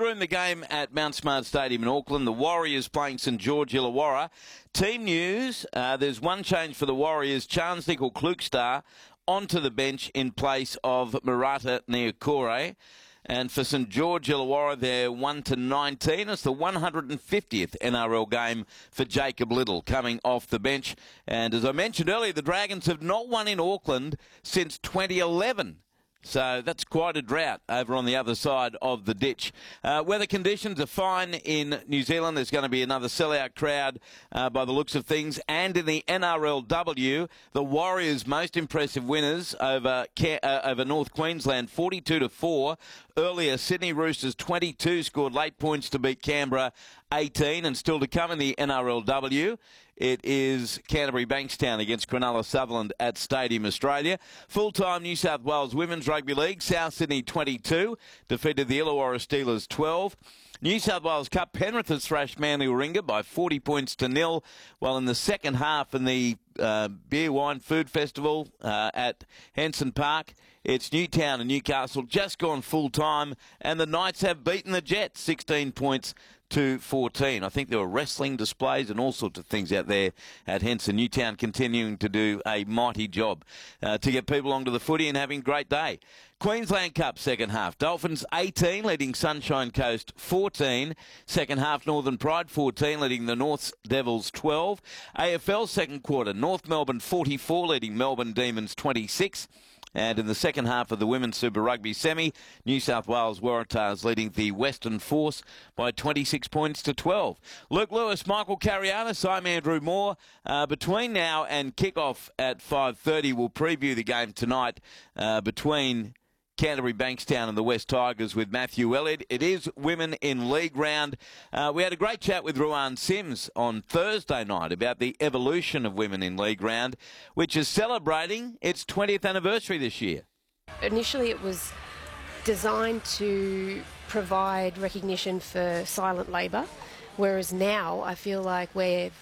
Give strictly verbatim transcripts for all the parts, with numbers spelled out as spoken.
room the game at Mount Smart Stadium in Auckland. The Warriors playing St George Illawarra. Team news, uh, there's one change for the Warriors. Chance Nickel Klukstar onto the bench in place of Murata Niokore. And for St George Illawarra, they're one to nineteen. It's the one hundred fiftieth N R L game for Jacob Little coming off the bench. And as I mentioned earlier, the Dragons have not won in Auckland since twenty eleven. So that's quite a drought over on the other side of the ditch. Uh, weather conditions are fine in New Zealand. There's going to be another sellout crowd uh, by the looks of things. And in the N R L W, the Warriors' most impressive winners over uh, over North Queensland, forty-two to four. Earlier, Sydney Roosters twenty-two scored late points to beat Canberra eighteen. And still to come in the N R L W, it is Canterbury Bankstown against Cronulla Sutherland at Stadium Australia. Full-time New South Wales Women's Rugby League, South Sydney twenty-two, defeated the Illawarra Steelers twelve. New South Wales Cup, Penrith has thrashed Manly Warringah by forty points to nil, while in the second half in the uh, Beer, Wine, Food Festival uh, at Henson Park, it's Newtown and Newcastle just gone full-time, and the Knights have beaten the Jets sixteen points to fourteen. I think there were wrestling displays and all sorts of things out there at Henson. Newtown continuing to do a mighty job uh, to get people onto the footy and having a great day. Queensland Cup second half. Dolphins eighteen, leading Sunshine Coast fourteen. Second half, Northern Pride fourteen, leading the North Devils twelve. A F L second quarter, North Melbourne forty-four, leading Melbourne Demons twenty-six. And in the second half of the Women's Super Rugby Semi, New South Wales Waratahs leading the Western Force by twenty-six points to twelve. Luke Lewis, Michael Carianis, I'm Andrew Moore. Uh, between now and kick-off at five thirty, we'll preview the game tonight uh, between Canterbury Bankstown and the West Tigers with Matthew Elliott. It is Women in League round. Uh, we had a great chat with Ruan Sims on Thursday night about the evolution of Women in League round, which is celebrating its twentieth anniversary this year. Initially it was designed to provide recognition for silent labour, whereas now I feel like we've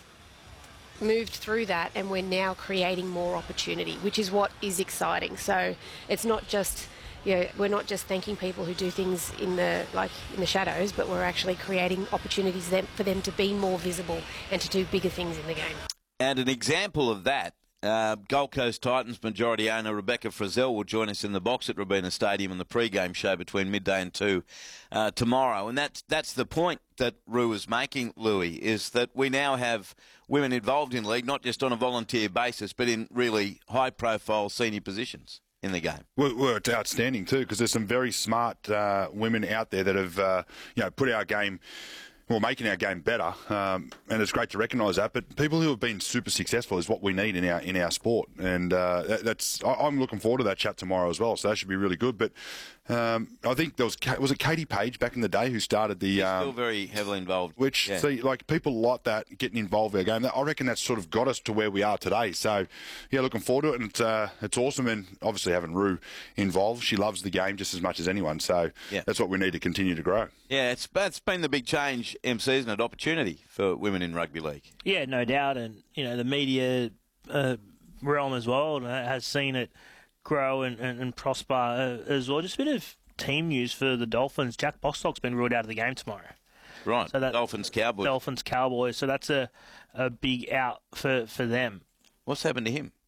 moved through that and we're now creating more opportunity, which is what is exciting. So it's not just you know, we're not just thanking people who do things in the like in the shadows, but we're actually creating opportunities them, for them to be more visible and to do bigger things in the game. And an example of that, uh, Gold Coast Titans majority owner Rebecca Frizzell will join us in the box at Robina Stadium in the pre-game show between midday and two uh, tomorrow. And that's that's the point that Rue is making, Louis, is that we now have women involved in league, not just on a volunteer basis, but in really high-profile senior positions in the game. Well, well it's outstanding too, because there's some very smart uh, women out there that have, uh, you know, put our game, well, making our game better, um, and it's great to recognise that. But people who have been super successful is what we need in our in our sport, and uh, that, that's. I, I'm looking forward to that chat tomorrow as well. So that should be really good. But um, I think there was was it Katie Page back in the day who started the. She's um, still very heavily involved. Which yeah. see, like people like that getting involved in our game. I reckon that's sort of got us to where we are today. So yeah, looking forward to it, and it's, uh, it's awesome. And obviously having Rue involved, she loves the game just as much as anyone. So yeah. that's what we need to continue to grow. Yeah, it's it's been the big change, M C, isn't it? Opportunity for women in rugby league. Yeah, no doubt, and you know the media uh, realm as well has seen it grow and, and, and prosper uh, as well. Just a bit of team news for the Dolphins. Jack Bostock's been ruled out of the game tomorrow. Right, so that, Dolphins Cowboys. Dolphins Cowboys. So that's a, a big out for, for them. What's happened to him?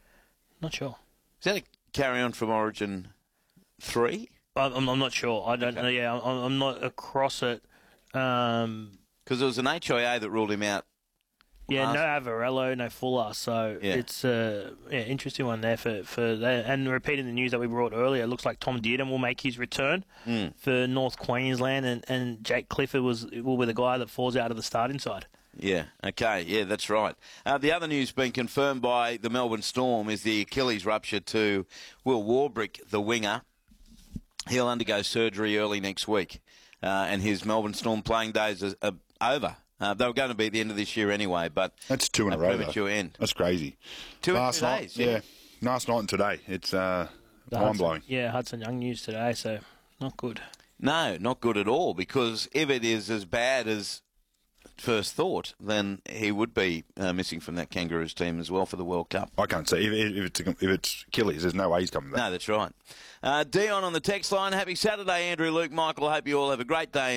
Not sure. Is that a carry on from Origin three? I'm, I'm not sure. I don't okay. know. Yeah, I'm, I'm not across it. Um, Because there was an H I A that ruled him out. Yeah, last. no Avarello, no Fuller. So yeah. it's a yeah, interesting one there for, for that. And repeating the news that we brought earlier, it looks like Tom Dearden will make his return mm. for North Queensland, and, and Jake Clifford was will be the guy that falls out of the starting side. Yeah, okay, yeah, that's right. Uh, the other news being confirmed by the Melbourne Storm is the Achilles rupture to Will Warbrick, the winger. He'll undergo surgery early next week, uh, and his Melbourne Storm playing days are, are over. Uh, they were going to be at the end of this year anyway, but that's two in a, a row. Premature end. That's crazy. Two last in two night, days. Yeah. yeah, last night and today, it's uh, mind blowing. Yeah, Hudson Young news today, so not good. No, not good at all. Because if it is as bad as first thought, then he would be uh, missing from that Kangaroos team as well for the World Cup. I can't see if, if it's if it's Achilles. There's no way he's coming back. No, that's right. Uh, Dion on the text line. Happy Saturday, Andrew, Luke, Michael. I hope you all have a great day.